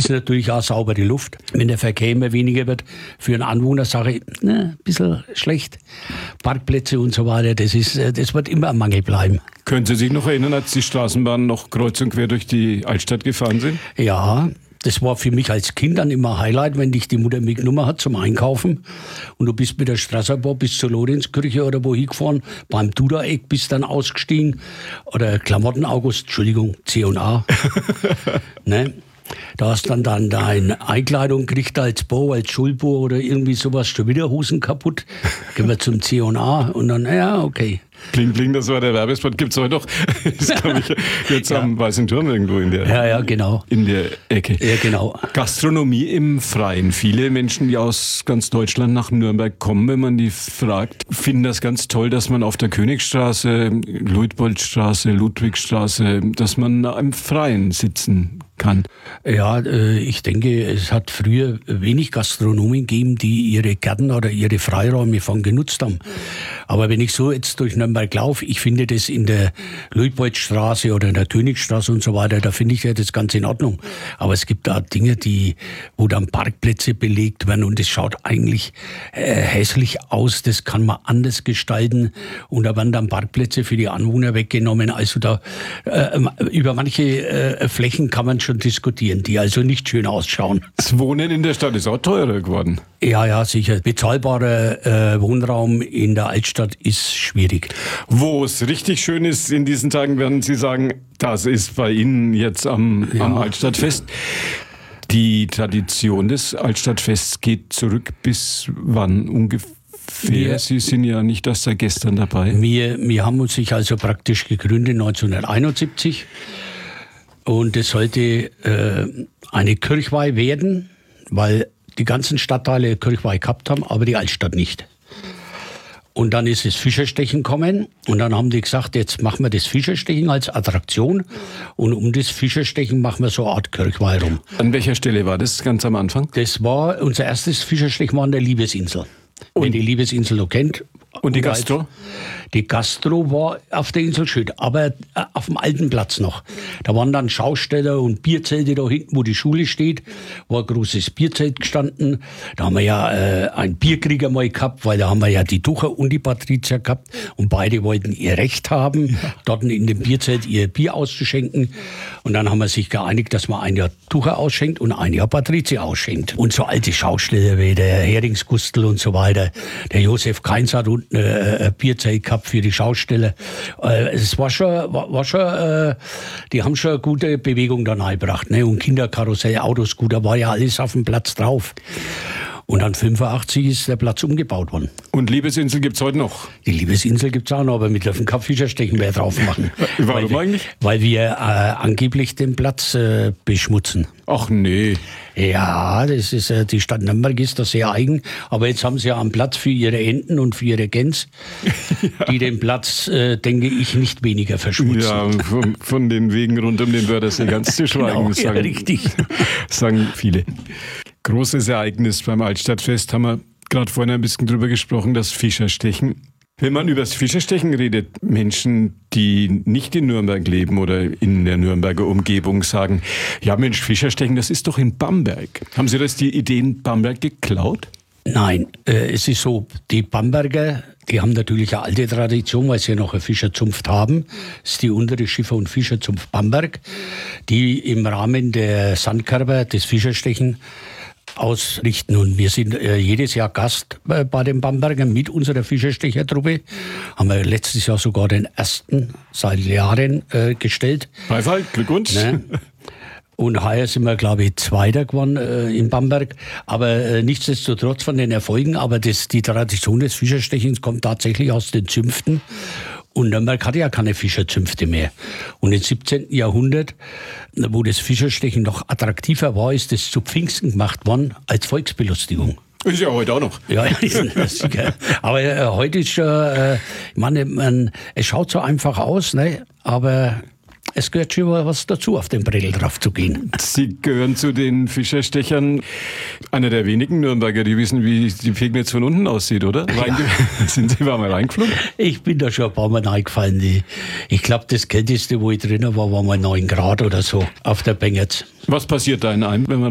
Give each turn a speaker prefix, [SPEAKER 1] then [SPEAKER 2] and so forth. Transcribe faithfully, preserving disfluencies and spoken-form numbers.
[SPEAKER 1] ist natürlich auch saubere Luft. Wenn der Verkehr immer weniger wird, für einen Anwohner sage ich, ne, ein bisschen schlecht. Parkplätze und so weiter, das, ist, das wird immer ein Mangel bleiben.
[SPEAKER 2] Können Sie sich noch erinnern, als die Straßenbahnen noch kreuz und quer durch die Altstadt gefahren sind?
[SPEAKER 1] Ja, das war für mich als Kind dann immer ein Highlight, wenn dich die Mutter mitgenommen hat zum Einkaufen und du bist mit der Strasserbahn bis zur Lorenzkirche oder wohin gefahren, beim Dudereck bist dann ausgestiegen oder Klamotten August, Entschuldigung, C und A. Ne? Da hast dann dann deine Einkleidung gekriegt als Bo, als Schulbo oder irgendwie sowas, schon wieder Hosen kaputt. Gehen wir zum C und A und dann, ja, okay.
[SPEAKER 2] Kling, kling, das war der Werbespot. Gibt's heute noch? Das ist, glaube ich, jetzt ja. am Weißen Turm irgendwo in der,
[SPEAKER 1] ja, ja, genau.
[SPEAKER 2] in der Ecke.
[SPEAKER 1] Ja, genau.
[SPEAKER 2] Gastronomie im Freien. Viele Menschen, die aus ganz Deutschland nach Nürnberg kommen, wenn man die fragt, finden das ganz toll, dass man auf der Königstraße, Luitpoldstraße, Ludwigstraße, dass man im Freien sitzen kann.
[SPEAKER 1] Ja, ich denke, es hat früher wenig Gastronomen gegeben, die ihre Gärten oder ihre Freiräume von genutzt haben. Aber wenn ich so jetzt durch Nürnberg laufe, ich finde das in der Luitpoldstraße oder in der Königstraße und so weiter, da finde ich ja das ganz in Ordnung. Aber es gibt da Dinge, die, wo dann Parkplätze belegt werden und das schaut eigentlich äh, hässlich aus, das kann man anders gestalten und da werden dann Parkplätze für die Anwohner weggenommen. Also da äh, über manche äh, Flächen kann man schon diskutieren, die also nicht schön ausschauen.
[SPEAKER 2] Das Wohnen in der Stadt ist auch teurer geworden.
[SPEAKER 1] Ja, ja, sicher. Bezahlbarer äh, Wohnraum in der Altstadt ist schwierig.
[SPEAKER 2] Wo es richtig schön ist in diesen Tagen, werden Sie sagen, das ist bei Ihnen jetzt am, ja. am Altstadtfest. Die Tradition des Altstadtfests geht zurück bis wann ungefähr? Wir, Sie sind ja nicht erst seit gestern dabei.
[SPEAKER 1] Wir, wir haben uns sich also praktisch gegründet neunzehnhunderteinundsiebzig. Und es sollte äh, eine Kirchweih werden, weil die ganzen Stadtteile Kirchweih gehabt haben, aber die Altstadt nicht. Und dann ist das Fischerstechen gekommen und dann haben die gesagt, jetzt machen wir das Fischerstechen als Attraktion und um das Fischerstechen machen wir so eine Art Kirchweih rum.
[SPEAKER 2] An welcher Stelle war das ganz am Anfang?
[SPEAKER 1] Das war, unser erstes Fischerstechen war an der Liebesinsel. Und wenn die Liebesinsel noch kennt.
[SPEAKER 2] Und die Gastro?
[SPEAKER 1] Die Gastro war auf der Insel schön, aber auf dem alten Platz noch. Da waren dann Schausteller und Bierzelte da hinten, wo die Schule steht, war ein großes Bierzelt gestanden. Da haben wir ja äh, einen Bierkrieger mal gehabt, weil da haben wir ja die Tucher und die Patrizier gehabt und beide wollten ihr Recht haben, ja. dort in dem Bierzelt ihr Bier auszuschenken. Und dann haben wir sich geeinigt, dass man ein Jahr Tucher ausschenkt und ein Jahr Patrizier ausschenkt. Und so alte Schausteller wie der Heringsgustl und so weiter. Der Josef Kainz hat unten äh, ein Bierzelt gehabt für die Schausteller. Äh, es war schon, war, war schon äh, die haben schon eine gute Bewegung da reingebracht. Ne? Und Kinderkarussell, Autoscooter, war ja alles auf dem Platz drauf. Und dann fünfundachtzig ist der Platz umgebaut worden.
[SPEAKER 2] Und Liebesinsel gibt's heute noch?
[SPEAKER 1] Die Liebesinsel gibt's auch noch, aber wir dürfen kein Fischerstechen mehr drauf machen.
[SPEAKER 2] Warum
[SPEAKER 1] weil,
[SPEAKER 2] eigentlich?
[SPEAKER 1] Weil wir äh, angeblich den Platz äh, beschmutzen.
[SPEAKER 2] Ach nee.
[SPEAKER 1] Ja, das ist, äh, die Stadt Nürnberg ist da sehr eigen. Aber jetzt haben sie ja einen Platz für ihre Enten und für ihre Gänse, ja. die den Platz, äh, denke ich, nicht weniger verschmutzen.
[SPEAKER 2] Ja, von, von den Wegen rund um den Wörthersee ganz zu schweigen,
[SPEAKER 1] genau,
[SPEAKER 2] sagen,
[SPEAKER 1] ja, richtig.
[SPEAKER 2] sagen viele. Großes Ereignis beim Altstadtfest, haben wir gerade vorhin ein bisschen drüber gesprochen, das Fischerstechen. Wenn man über das Fischerstechen redet, Menschen, die nicht in Nürnberg leben oder in der Nürnberger Umgebung sagen, ja Mensch, Fischerstechen, das ist doch in Bamberg. Haben Sie das die Idee in Bamberg geklaut?
[SPEAKER 1] Nein, äh, es ist so, die Bamberger, die haben natürlich eine alte Tradition, weil sie ja noch eine Fischerzunft haben. Das ist die untere Schiffer- und Fischerzunft Bamberg, die im Rahmen der Sandkarber das Fischerstechen ausrichten. Und wir sind äh, jedes Jahr Gast äh, bei den Bambergern mit unserer Fischerstechertruppe. Haben wir letztes Jahr sogar den ersten seit Jahren äh, gestellt.
[SPEAKER 2] Beifall, Glückwunsch. Ne?
[SPEAKER 1] Und heuer sind wir, glaube ich, Zweiter geworden äh, in Bamberg. Aber äh, nichtsdestotrotz von den Erfolgen, aber das, die Tradition des Fischerstechens kommt tatsächlich aus den Zünften. Und Nürnberg hatte ja keine Fischerzünfte mehr. Und im siebzehnten Jahrhundert, wo das Fischerstechen noch attraktiver war, ist das zu Pfingsten gemacht worden als Volksbelustigung.
[SPEAKER 2] Ist ja heute auch noch.
[SPEAKER 1] Ja, sicher. Aber äh, heute ist schon, äh, ich meine, man, es schaut so einfach aus, ne? Aber es gehört schon was dazu, auf den Bredel drauf zu gehen.
[SPEAKER 2] Sie gehören zu den Fischerstechern. Einer der wenigen Nürnberger, die wissen, wie die Pegnitz von unten aussieht, oder? Ja. Sind Sie mal reingeflogen?
[SPEAKER 1] Ich bin da schon ein paar Mal reingefallen. Ich glaube, das Kälteste, wo ich drinnen war, war mal neun Grad oder so auf der Pegnitz.
[SPEAKER 2] Was passiert da in einem, wenn man